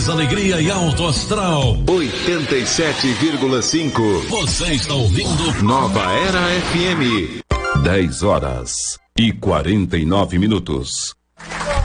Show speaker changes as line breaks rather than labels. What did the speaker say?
mais alegria e alto astral.
87,5.
Você está ouvindo
Nova Era FM.
10 horas e 49 minutos.